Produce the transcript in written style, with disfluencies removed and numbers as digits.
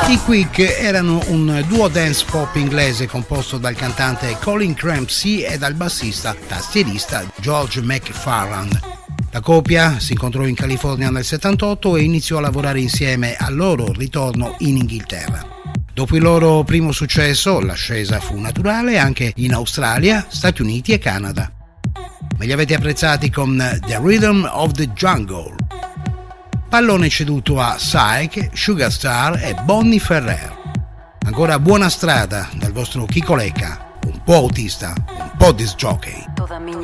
I Quick erano un duo dance pop inglese composto dal cantante Colin Crampsey e dal bassista tastierista George McFarland. La coppia si incontrò in California nel 78 e iniziò a lavorare insieme al loro ritorno in Inghilterra. Dopo il loro primo successo, l'ascesa fu naturale anche in Australia, Stati Uniti e Canada. Me li avete apprezzati con The Rhythm of the Jungle. Pallone ceduto a Psyche, Sugar Star e Bonnie Ferrer. Ancora buona strada dal vostro Chico Lecca, un po' autista, un po' disc jockey.